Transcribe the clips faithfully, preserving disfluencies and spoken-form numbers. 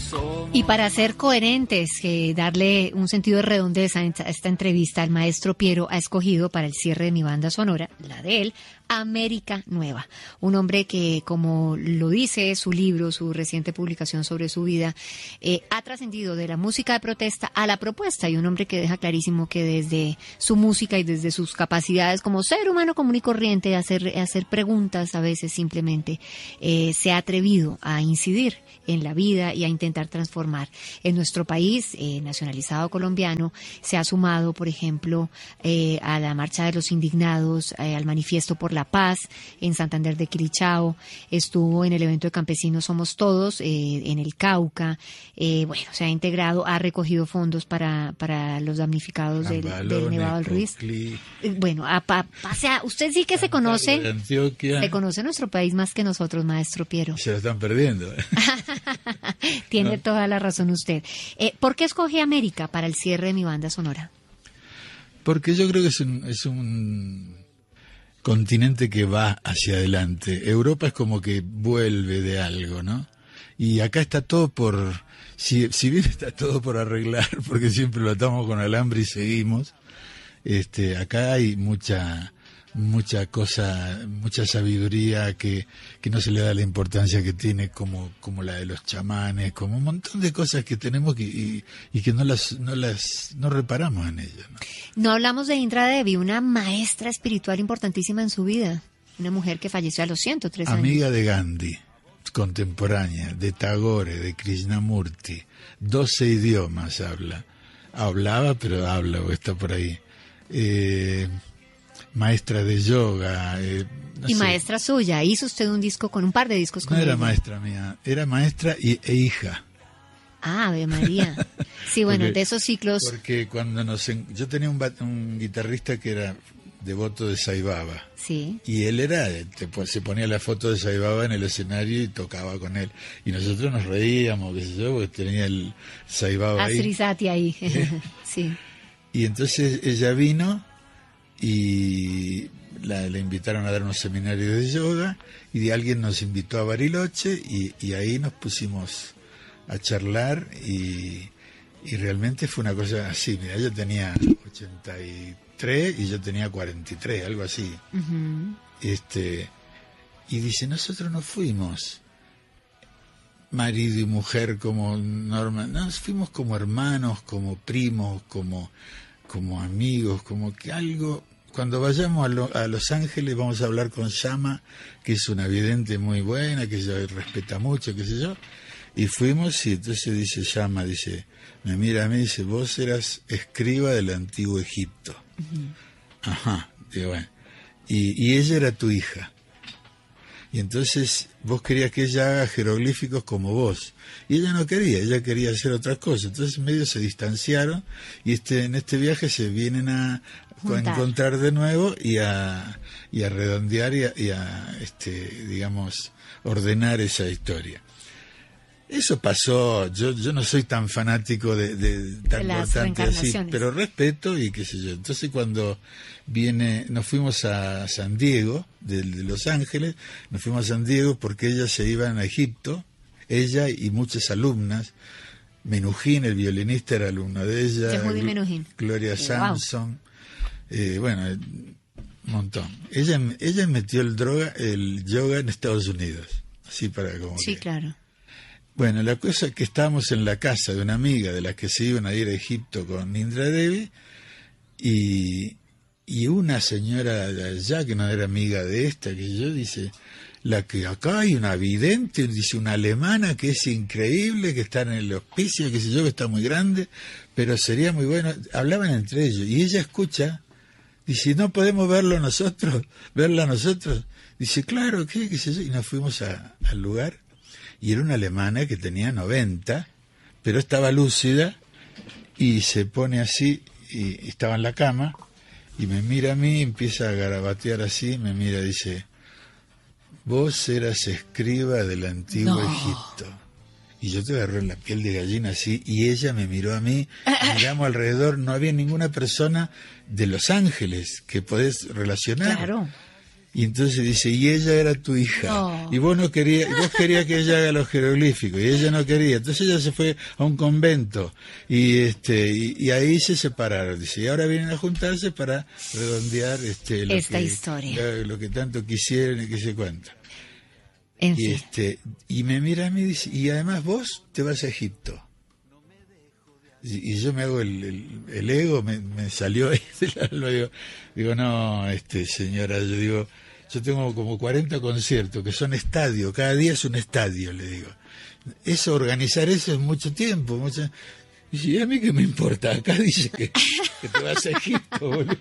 Y para ser coherentes, eh, darle un sentido de redondeza a esta entrevista, el maestro Piero ha escogido para el cierre de mi banda sonora, la de él, América Nueva. Un hombre que, como lo dice su libro, su reciente publicación sobre su vida, eh, ha trascendido de la música de protesta a la propuesta, y un hombre que deja clarísimo que desde su música y desde sus capacidades como ser humano común y corriente, hacer, hacer preguntas a veces simplemente, eh, se ha atrevido a incidir en la vida y a intentar transformar. En nuestro país, eh, nacionalizado colombiano, se ha sumado, por ejemplo, eh, a la Marcha de los Indignados, eh, al Manifiesto por la Paz en Santander de Quilichao, estuvo en el evento de Campesinos Somos Todos, eh, en el Cauca, eh, bueno, se ha integrado, ha recogido fondos para, para los damnificados del, del Nevado del Ruiz. Eh, bueno, a, a, a, sea, usted sí que se conoce, se conoce nuestro país más que nosotros, maestro Piero. Se lo están perdiendo. Tiene no. toda la razón usted. Eh, ¿Por qué escogí América para el cierre de mi banda sonora? Porque yo creo que es un, es un continente que va hacia adelante. Europa es como que vuelve de algo, ¿no? Y acá está todo por, si, si bien está todo por arreglar, porque siempre lo atamos con alambre y seguimos, este, acá hay mucha mucha cosa, mucha sabiduría que, que no se le da la importancia que tiene, como, como la de los chamanes, como un montón de cosas que tenemos que, y, y que no las, no las, no reparamos en ellas, ¿no? No hablamos de Indra Devi, una maestra espiritual importantísima en su vida, una mujer que falleció a los ciento tres años. Amiga de Gandhi, contemporánea, de Tagore, de Krishnamurti, doce idiomas habla, hablaba, pero habla, o está por ahí, eh, maestra de yoga. Eh, no y sé. Maestra suya, hizo usted un disco con un par de discos con No era ella. maestra mía, era maestra y, e hija. Ah, Ave María. Sí, bueno, porque, de esos ciclos. Porque cuando nos... En, yo tenía un, un guitarrista que era devoto de Sai Baba. Sí. Y él era, te, se ponía la foto de Sai Baba en el escenario y tocaba con él. Y nosotros nos reíamos, qué sé yo, porque tenía el Sai Baba ahí. Asrisati ahí. Sí. Y entonces ella vino y la, la invitaron a dar unos seminarios de yoga, y de alguien nos invitó a Bariloche, y, y ahí nos pusimos a charlar, y, y realmente fue una cosa así. Mira, ella tenía ochenta y tres y yo tenía cuarenta y tres, algo así. Uh-huh. Este, y dice, nosotros no fuimos marido y mujer como normal, nos fuimos como hermanos, como primos, como como amigos, como que algo. Cuando vayamos a, lo, a Los Ángeles vamos a hablar con Shama, que es una vidente muy buena, que ella respeta mucho, qué sé yo. Y fuimos, y entonces dice Shama, dice, me mira a mí y dice, vos eras escriba del antiguo Egipto. Uh-huh. Ajá, digo, bueno. Y, y ella era tu hija. Y entonces vos querías que ella haga jeroglíficos como vos. Y ella no quería, ella quería hacer otras cosas. Entonces medio se distanciaron, y este en este viaje se vienen a, a encontrar de nuevo y a, y a redondear y a, y a este, digamos, ordenar esa historia. Eso pasó, yo yo no soy tan fanático de, de tan importante así, pero respeto y qué sé yo. Entonces cuando viene, nos fuimos a San Diego, de, de Los Ángeles, nos fuimos a San Diego porque ellas se iban a Egipto, ella y muchas alumnas. Menujín, el violinista, era alumno de ella. Yehudi Menujín. Gloria Wow. Samson, eh, bueno, un montón. Ella ella metió el droga, el yoga en Estados Unidos, así para como sí, que... claro. Bueno, la cosa es que estábamos en la casa de una amiga de las que se iban a ir a Egipto con Indra Devi, y, y una señora de allá, que no era amiga de esta, que yo, dice, la que acá hay una vidente, dice, una alemana que es increíble, que está en el hospicio, que sé yo, que está muy grande, pero sería muy bueno. Hablaban entre ellos, y ella escucha, dice, ¿no podemos verlo nosotros? ¿Verla nosotros? Dice, claro, ¿qué? ¿Qué sé yo? Y nos fuimos a, al lugar. Y era una alemana que tenía noventa, pero estaba lúcida, y se pone así, y estaba en la cama, y me mira a mí, empieza a garabatear así, me mira y dice, vos eras escriba del antiguo no. Egipto. Y yo te agarré en la piel de gallina así, y ella me miró a mí, miramos alrededor, no había ninguna persona de Los Ángeles que podés relacionar. Claro. Y entonces dice, y ella era tu hija, No. y vos no querías, y vos querías que ella haga los jeroglíficos, y ella no quería, entonces ella se fue a un convento, y este, y, y ahí se separaron, dice, y ahora vienen a juntarse para redondear este lo esta que, historia. Lo, lo que tanto quisieron y que se cuenta. En Y fin. este, y me mira a mí y dice, y además vos te vas a Egipto. Y, y yo me hago el, el, el ego, me, me salió ahí del alma, digo, digo, no, este señora, yo digo, yo tengo como cuarenta conciertos que son estadios, cada día es un estadio, le digo. Eso, organizar eso es mucho tiempo, mucho... Y dice, ¿y a mí qué me importa? Acá dice que, que te vas a Egipto, boludo.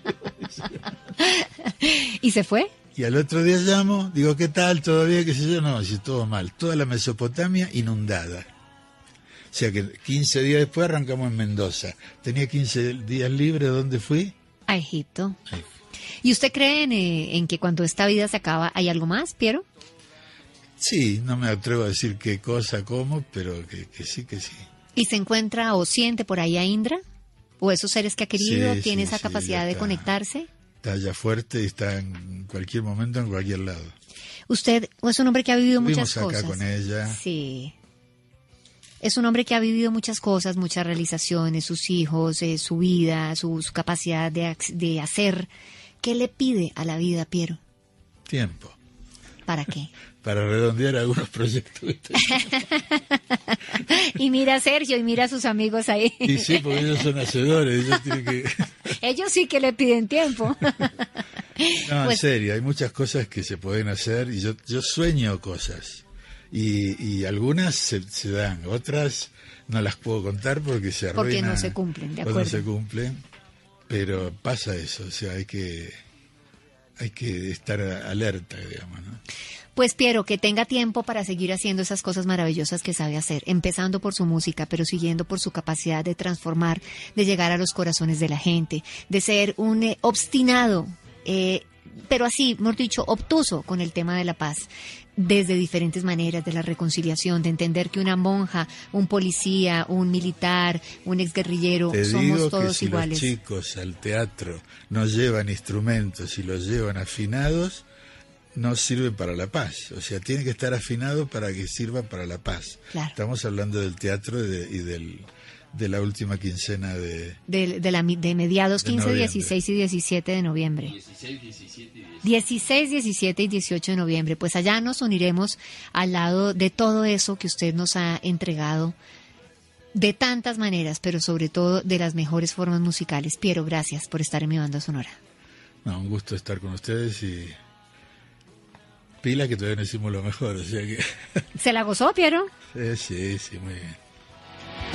¿Y se fue? Y al otro día llamo, digo, ¿qué tal? ¿Todavía? ¿Qué sé yo? No, dice, todo mal. Toda la Mesopotamia inundada. O sea que quince días después arrancamos en Mendoza. Tenía quince días libres, ¿dónde fui? A Egipto. Ahí. ¿Y usted cree en, eh, en que cuando esta vida se acaba hay algo más, Piero? Sí, no me atrevo a decir qué cosa, cómo, pero que, que sí, que sí. ¿Y se encuentra o siente por ahí a Indra? ¿O esos seres que ha querido? Sí, ¿Tiene sí, esa sí, capacidad de está. conectarse? Está allá fuerte y está en cualquier momento, en cualquier lado. Usted es un hombre que ha vivido Estuvimos muchas acá cosas. con ella. Sí. Es un hombre que ha vivido muchas cosas, muchas realizaciones, sus hijos, eh, su vida, su, su capacidad de, ac- de hacer. ¿Qué le pide a la vida, Piero? Tiempo. ¿Para qué? Para redondear algunos proyectos. Y mira a Sergio y mira a sus amigos ahí. Y sí, porque ellos son hacedores, ellos tienen que... Ellos sí que le piden tiempo. No, Pues- en serio, hay muchas cosas que se pueden hacer y yo, yo sueño cosas y, y algunas se, se dan, otras no las puedo contar porque se arruinan. Porque no se cumplen, de o no acuerdo. se cumplen, pero pasa eso, o sea, hay que hay que estar alerta, digamos, ¿no? Pues Piero, que tenga tiempo para seguir haciendo esas cosas maravillosas que sabe hacer, empezando por su música, pero siguiendo por su capacidad de transformar, de llegar a los corazones de la gente, de ser un eh, obstinado, eh, pero así, mejor dicho, obtuso con el tema de la paz, desde diferentes maneras, de la reconciliación, de entender que una monja, un policía, un militar, un exguerrillero, Te somos digo que todos si iguales. los chicos al teatro no llevan instrumentos y los llevan afinados, no sirve para la paz. O sea, tiene que estar afinado para que sirva para la paz. Claro. Estamos hablando del teatro y, de, y del, de la última quincena de... De, de, la, de mediados De quince, noviembre. dieciséis y diecisiete de noviembre. dieciséis, diecisiete y dieciocho. dieciséis, diecisiete y dieciocho de noviembre. Pues allá nos uniremos al lado de todo eso que usted nos ha entregado de tantas maneras, pero sobre todo de las mejores formas musicales. Piero, gracias por estar en mi banda sonora. No, un gusto estar con ustedes y pila que todavía no hicimos lo mejor, o sea que... ¿Se la gozó, Piero? Sí, sí, sí, muy bien.